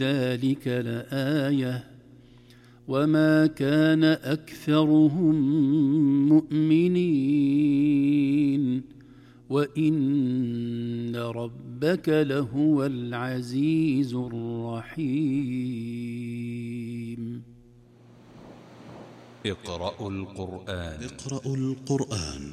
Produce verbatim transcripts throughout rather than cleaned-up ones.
ذلك لآية وما كان أكثرهم مؤمنين وإن ربك لهو العزيز الرحيم. اقرأوا القرآن. اقرأوا القرآن.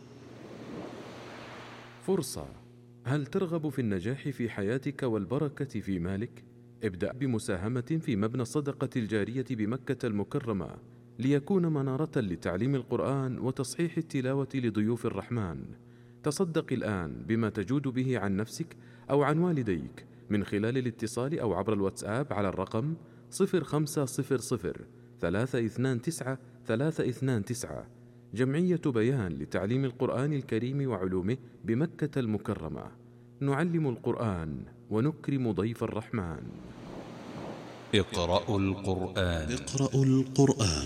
فرصة. هل ترغب في النجاح في حياتك والبركة في مالك؟ ابدأ بمساهمة في مبنى الصدقة الجارية بمكة المكرمة ليكون منارة لتعليم القرآن وتصحيح التلاوة لضيوف الرحمن. تصدق الآن بما تجود به عن نفسك أو عن والديك من خلال الاتصال أو عبر الواتساب على الرقم صفر خمسة صفر صفر ثلاثة اثنان تسعة ثلاثة اثنان تسعة. جمعية بيان لتعليم القرآن الكريم وعلومه بمكة المكرمة. نعلم القرآن ونكرم ضيف الرحمن. اقرأوا القرآن. اقرأوا القرآن.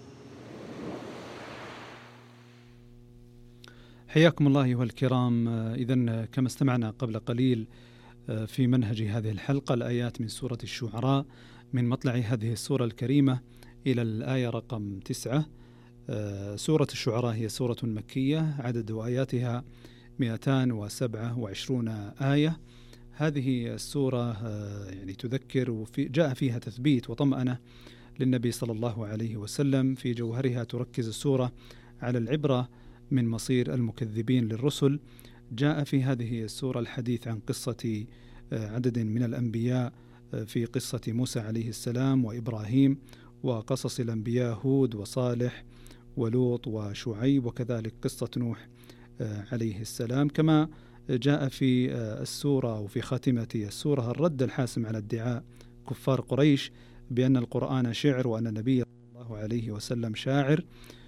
حياكم الله أيها الكرام. إذن كما استمعنا قبل قليل في منهج هذه الحلقة الآيات من سورة الشعراء من مطلع هذه السورة الكريمة إلى الآية رقم تسعة. سورة الشعراء هي سورة مكية عدد آياتها مئتان وسبعة وعشرون آية. هذه السورة يعني تذكر وفي جاء فيها تثبيت وطمأنة للنبي صلى الله عليه وسلم. في جوهرها تركز السورة على العبرة من مصير المكذبين للرسل. جاء في هذه السورة الحديث عن قصة عدد من الأنبياء في قصة موسى عليه السلام وإبراهيم، وقصص الأنبياء هود وصالح ولوط وشعيب، وكذلك قصة نوح عليه السلام. كما جاء في السورة وفي خاتمة السورة الرد الحاسم على ادعاء كفار قريش بأن القرآن شعر وأن النبي صلى الله عليه وسلم شاعر،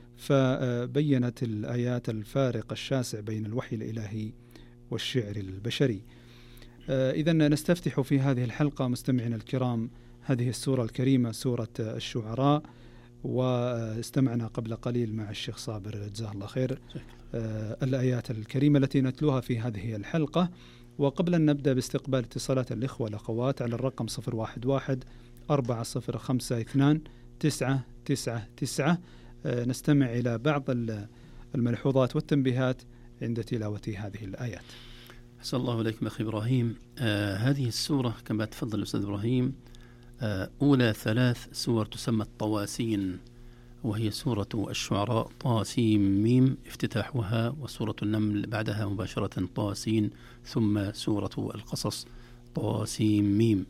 فبينت الآيات الفارق الشاسع بين الوحي الإلهي والشعر البشري. إذن نستفتح في هذه الحلقة مستمعينا الكرام هذه السورة الكريمة سورة الشعراء، واستمعنا قبل قليل مع الشيخ صابر جزاه الله خير الآيات الكريمة التي نتلوها في هذه الحلقة. وقبل أن نبدأ باستقبال اتصالات الإخوة والأخوات على الرقم صفر واحد واحد أربعة صفر خمسة اثنان تسعة تسعة تسعة نستمع إلى بعض الملحوظات والتنبيهات عند تلاوة هذه الآيات. أحسن الله إليكم أخي إبراهيم. آه هذه السورة كما تفضل الأستاذ إبراهيم آه أولى ثلاث سور تسمى الطواسين، وهي سورة الشعراء طاسيم ميم افتتاحها، وسورة النمل بعدها مباشرة طاسين، ثم سورة القصص طاسيم ميم.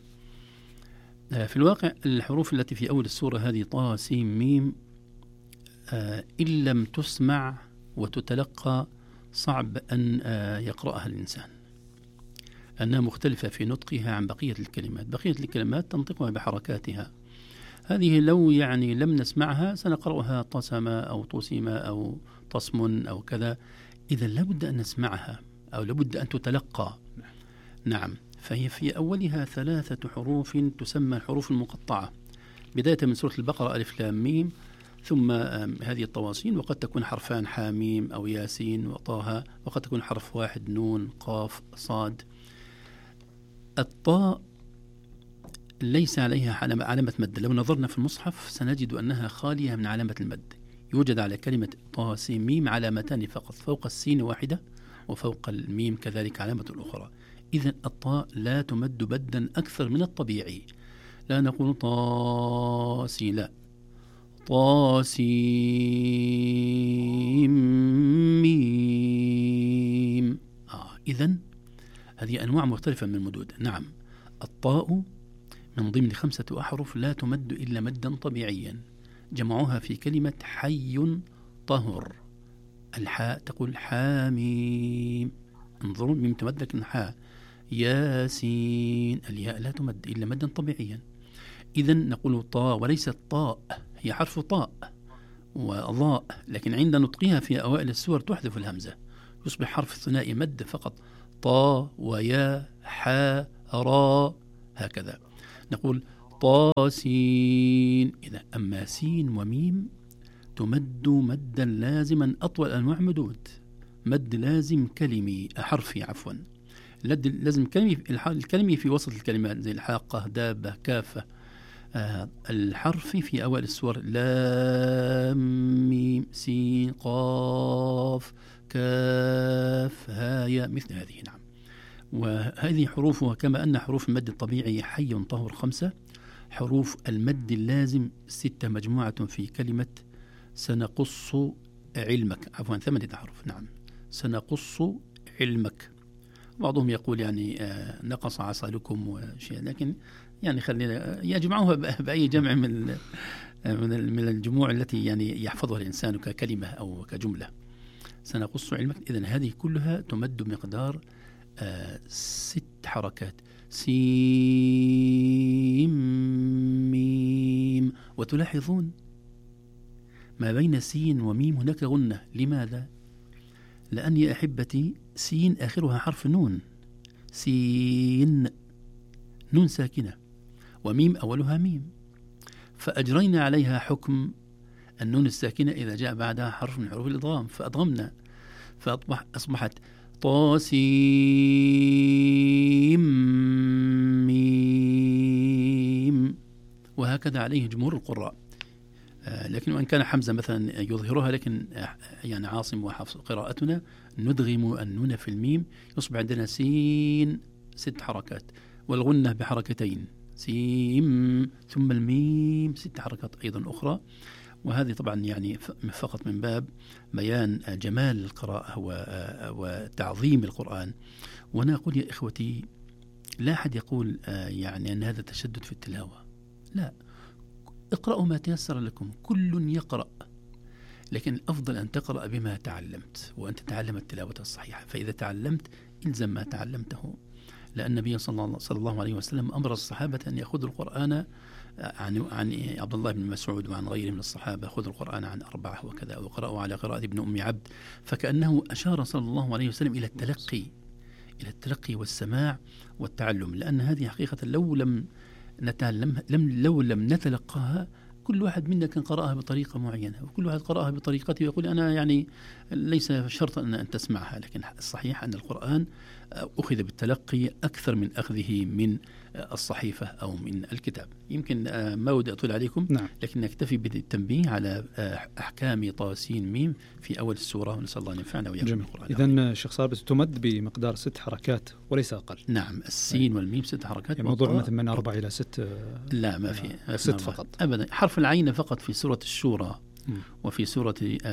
آه في الواقع الحروف التي في أول السورة هذه طاسيم ميم آه إن لم تسمع وتتلقى صعب أن آه يقرأها الإنسان، أنها مختلفة في نطقها عن بقية الكلمات. بقية الكلمات تنطقها بحركاتها، هذه لو يعني لم نسمعها سنقرأها طسم أو طسم أو تصم أو كذا. إذا لابد أن نسمعها أو لابد أن تتلقى. نعم، فهي في أولها ثلاثة حروف تسمى الحروف المقطعة، بداية من سورة البقرة ألف لام ميم، ثم هذه الطواسين، وقد تكون حرفان حاميم أو ياسين وطه، وقد تكون حرف واحد نون قاف صاد. الطاء ليس عليها علامة مد، لو نظرنا في المصحف سنجد أنها خالية من علامة المد. يوجد على كلمة طاسيم ميم علامتان فقط، فوق السين واحدة وفوق الميم كذلك علامة أخرى. إذن الطاء لا تمد مدا أكثر من الطبيعي، لا نقول طاسي، لا طاسيم ميم. آه إذن هذه أنواع مختلفة من المدود. نعم، الطاء من ضمن خمسة أحرف لا تمد إلا مدا طبيعيا، جمعوها في كلمة حي طهر. الحاء تقول حاميم، انظروا ميم تمد لكن حاء. ياسين الياء لا تمد إلا مدا طبيعيا. إذن نقول طاء وليست طاء، هي حرف طاء وضاء، لكن عند نطقها في أوائل السور تحذف الهمزة، يصبح حرف ثنائي مد فقط، طا ويا حا را هكذا. نقول طاسين. إذا أما سين وميم تمد مدا لازما، أطول أنواع مدود، مد لازم كلمي حرفي عفوا. لازم الكلمة الكلمة في وسط الكلمات زي الحاقة، دابة، كافة. آه الحرف في أول السور لام ميم سين قاف كاف ها يا، مثل هذه. نعم. وهذه حروفها كما أن حروف المد الطبيعي حي طهر خمسة، حروف المد اللازم ستة مجموعة في كلمة سنقص علمك، عفوا ثمانية أحرف. نعم، سنقص علمك. بعضهم يقول يعني آه نقص عسلكم وشيء، لكن يعني خلينا يجمعوها بأي جمع من من الجموع التي يعني يحفظها الإنسان ككلمة أو كجملة. سنقص علمك، إذن هذه كلها تمد بمقدار آه ست حركات، سين ميم. وتلاحظون ما بين سين وميم هناك غنة. لماذا؟ لأن يا أحبتي سين آخرها حرف نون، سين نون ساكنة، وميم أولها ميم، فأجرينا عليها حكم النون الساكنة إذا جاء بعدها حرف من حروف الإضغام، فأضغمنا فأصبحت طاسيم ميم. وهكذا عليه جمهور القراء. آه لكن وإن كان حمزة مثلا يظهرها، لكن يعني عاصم وحفص قراءتنا ندغم النون في الميم، يصبح عندنا سين ست حركات، والغنة بحركتين سين، ثم الميم ست حركات أيضا أخرى. وهذه طبعا يعني فقط من باب بيان جمال القراءة وتعظيم القرآن. وأنا أقول يا إخوتي، لا أحد يقول يعني أن هذا تشدد في التلاوة، لا، اقرأوا ما تيسر لكم، كل يقرأ، لكن الأفضل أن تقرأ بما تعلمت، وأن تتعلم التلاوة الصحيحة. فإذا تعلمت إلزم ما تعلمته، لأن النبي صلى الله عليه وسلم أمر الصحابة أن يأخذوا القرآن عن عن عبد الله بن مسعود وعن غيره من الصحابة، خذوا القرآن عن أربعة وكذا، وقرأوا على قراءة ابن أم عبد. فكأنه أشار صلى الله عليه وسلم إلى التلقي، إلى التلقي والسماع والتعلم، لأن هذه حقيقة لو لم نتعلم لم لو لم نتلقاها، كل واحد منا كان قرأها بطريقة معينة، وكل واحد قرأها بطريقته ويقول أنا يعني ليس شرطا أن أن تسمعها. لكن الصحيح أن القرآن أخذ بالتلقي أكثر من أخذه من الصحيفة أو من الكتاب. يمكن ما ودي أطول عليكم، نعم. لكن نكتفي بالتنبيه على أحكام طاسين ميم في أول السورة، ونسأل الله أن ينفعنا وياكم بالقرآن. إذن شيخ صابر تمد بمقدار ست حركات وليس أقل. نعم، السين والميم ست حركات. موضوع مثل من أربع إلى ست؟ لا، ما في ست فقط أبدا. حرف العين فقط في سورة الشورى م. وفي سورة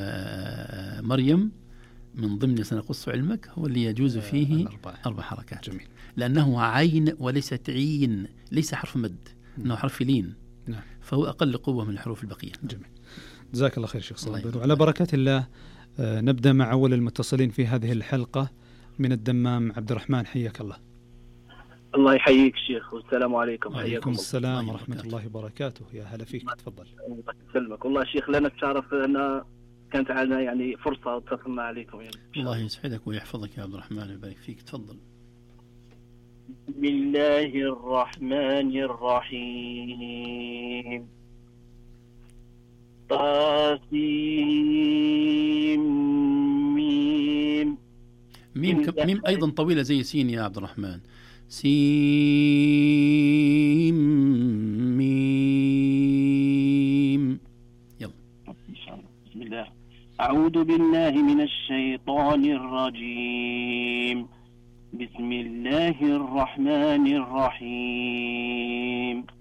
مريم من ضمن سنقص علمك هو اللي يجوز فيه الأربع. أربع حركات. جميل. لأنه عين وليست عين، ليس حرف مد، إنه حرف لين. نعم. فهو أقل قوة من الحروف البقية. جميل. جزاك الله خير شيخ صابر. وعلى بركات الله آه نبدأ مع أول المتصلين في هذه الحلقة من الدمام. عبد الرحمن، حياك الله. الله يحييك شيخ، والسلام عليكم. وعليكم السلام ورحمة الله وبركاته. يا هلا فيك، تفضل. الله يسلمك. والله شيخ لنا تشرف أن كانت علينا يعني فرصة اتصلنا عليكم يعني. الله يسعدك ويحفظك يا عبد الرحمن ويبارك فيك، تفضل. بسم الله الرحمن الرحيم. طاسيم ميم. ميم ك... ميم أيضا طويلة زي سين يا عبد الرحمن. سين ميم. يلا. بسم الله. أعوذ بالله من الشيطان الرجيم. بسم الله الرحمن الرحيم.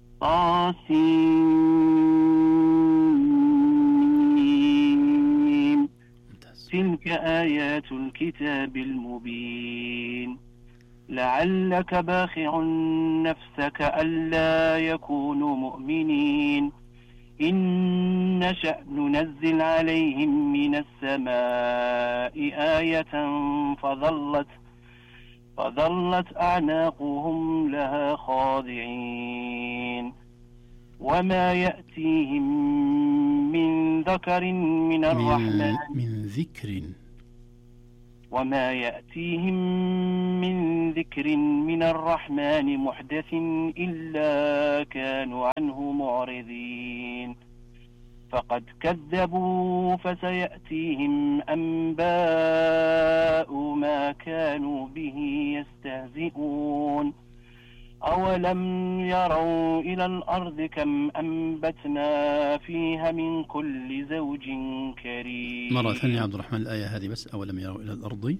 طاسيم. تلك آيات الكتاب المبين. لعلك باخع نفسك ألا يكونوا مؤمنين إن نشأ ننزل عليهم من السماء آية فظلت فظلت أعناقهم لها خاضعين وما يأتيهم من ذكر من الرحمن من ذكر وما يأتيهم من ذكر من الرحمن محدث إلا كانوا عنه معرضين فقد كذبوا فسيأتيهم أنباء ما كانوا به يستهزئون أولم يروا إلى الأرض كم أنبتنا فيها من كل زوج كريم. مرة ثانية عبد الرحمن الآية هذه بس، أولم يروا إلى الأرض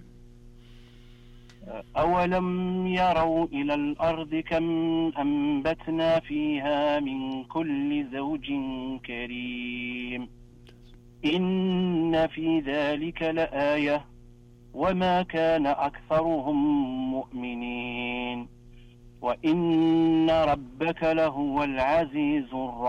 أولم يروا إلى الأرض كم أنبتنا فيها من كل زوج كريم إن في ذلك لآية وما كان أكثرهم مؤمنين وإن ربك لهو العزيز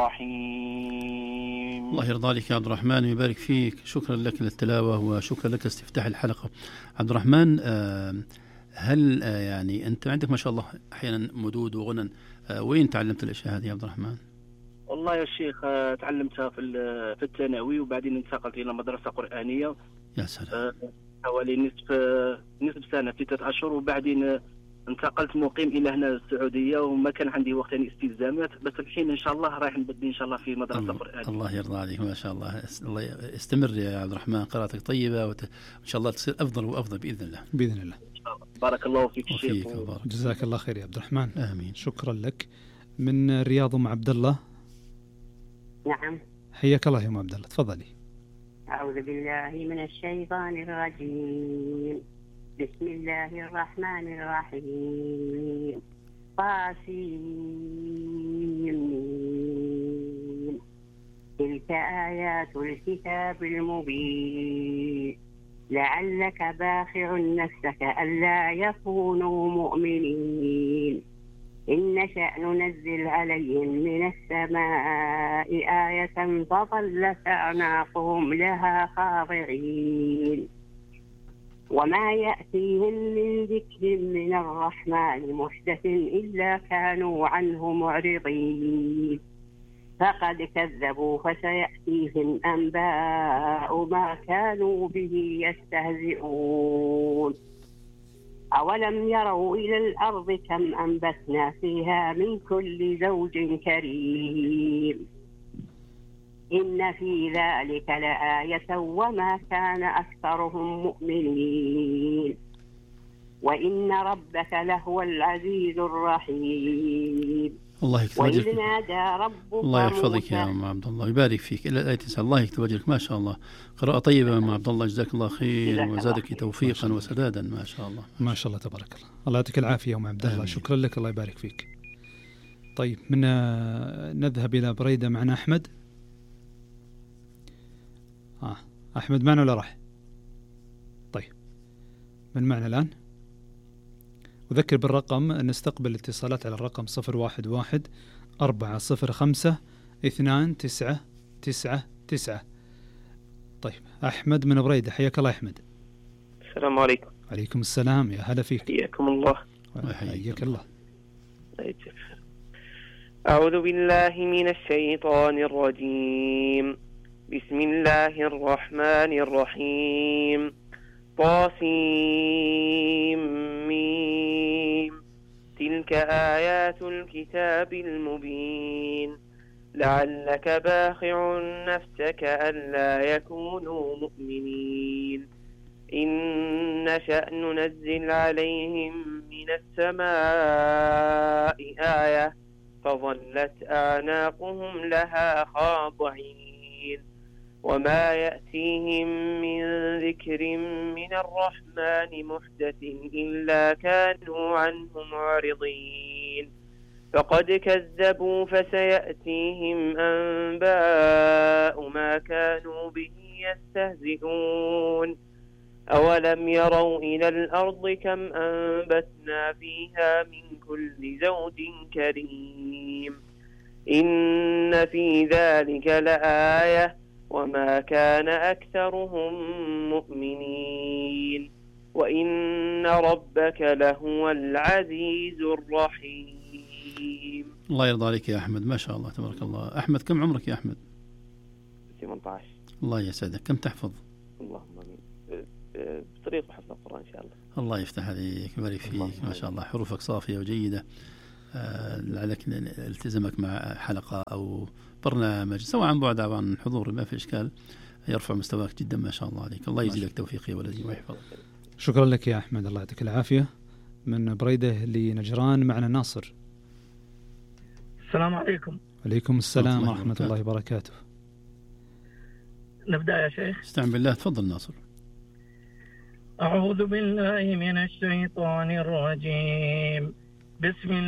الرحيم. الله يرضى عليك يا عبد الرحمن ويبارك فيك. شكرا لك للتلاوة وشكرا لك استفتاح الحلقة. عبد الرحمن، هل يعني أنت عندك ما شاء الله أحيانا مدود وغنى، وين تعلمت الأشياء هذه يا عبد الرحمن؟ والله يا شيخ تعلمتها في في الثانوي وبعدين انتقلت إلى مدرسة قرآنية. يا سلام. حوالي نصف نصف سنة في ستة أشهر، وبعدين انتقلت مقيم إلى هنا السعودية وما كان عندي وقت يعني استلزامات، بس الحين إن شاء الله رايح نبدي إن شاء الله في مدرسة الله قرآنية. الله يرضى عليك ما شاء الله. الله استمر يا عبد الرحمن، قراءتك طيبة وإن شاء الله تصير أفضل وأفضل بإذن الله. بإذن الله. بارك الله فيك الشيخ. جزاك الله خير يا عبد الرحمن. آمين. شكرا لك. من الرياض أم عبد الله. نعم. حياك الله يا أم عبد الله، تفضلي. أعوذ بالله من الشيطان الرجيم. بسم الله الرحمن الرحيم. طاسين. تلك آيات الكتاب المبين لعلك باخع نفسك ألا يكونوا مؤمنين إن نشأ ننزل عليهم من السماء آية فظلت أعناقهم لها خاضعين وما يأتيهم من ذكر من الرحمن محدث إلا كانوا عنه معرضين فقد كذبوا فسيأتيهم أنباء ما كانوا به يستهزئون أولم يروا إلى الأرض كم أنبتنا فيها من كل زوج كريم إن في ذلك لآية وما كان أكثرهم مؤمنين وإن ربك لهو العزيز الرحيم. الله يكتب وإذ وإذ نادى ربك الله يحفظك يا أم عبد الله ويبارك فيك إلى الآية تسعة. الله يكتب وجهك ما شاء الله. قراءة طيبة يا أم عبد الله، جزاك الله خير وزادك توفيقا وسدادا ما شاء الله. ما شاء الله تبارك الله. الله يعطيك العافية يا أم عبد الله. شكرا لك، الله يبارك فيك. طيب من نذهب إلى بريدة معنا أحمد. آه أحمد معنا ولا راح؟ طيب من معنا الآن؟ أذكر بالرقم، نستقبل اتصالات على الرقم صفر واحد واحد أربعة صفر خمسة اثنان تسعة تسعة تسعة. طيب أحمد من بريدة، حياك الله أحمد. السلام عليكم. عليكم السلام، يا هلا فيك. حياكم الله. حياك الله. أعوذ بالله من الشيطان الرجيم. بسم الله الرحمن الرحيم. طاسيم ميم. تلك آيات الكتاب المبين لعلك باخع نفسك ألا يكونوا مؤمنين إن نشأ ننزل عليهم من السماء آية فظلت أعناقهم لها خاضعين وما يأتيهم من ذكر من الرحمن محدث إلا كانوا عنه معرضين فقد كذبوا فسيأتيهم أنباء ما كانوا به يستهزئون أولم يروا إلى الأرض كم أنبتنا فيها من كل زوج كريم إن في ذلك لآية وما كان أكثرهم مؤمنين وإن ربك لهو العزيز الرحيم. الله يرضى عليك يا أحمد، ما شاء الله تبارك الله. أحمد كم عمرك يا أحمد؟ ثمانية عشر. الله يسعدك. كم تحفظ؟ اللهم آمين. بطريقة حفظ القرآن إن شاء الله. الله يفتح عليك ويبارك فيك، ما شاء الله حروفك صافية وجيدة لعلك التزامك مع حلقة أو برنامج سواء عن بعد أو عن حضور ما في إشكال، يرفع مستواك جدا ما شاء الله عليك. الله يجزيك توفيق يا ولدي ويحفظك. شكرا لك يا أحمد، الله يعطيك العافية. من بريدة لنجران معنا ناصر. السلام عليكم. عليكم السلام ورحمة الله وبركاته. نبدأ يا شيخ. استعن بالله، تفضل ناصر. أعوذ بالله من الشيطان الرجيم. بسم الله